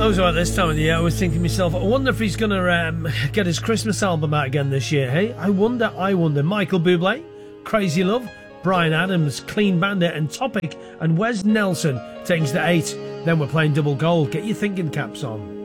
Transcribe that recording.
Also at this time of the year, I was thinking to myself, I wonder if he's going to get his Christmas album out again this year, hey? I wonder. Michael Bublé, Crazy Love, Bryan Adams, Clean Bandit and Topic, and Wes Nelson takes the 8. Then we're playing Double Gold. Get your thinking caps on.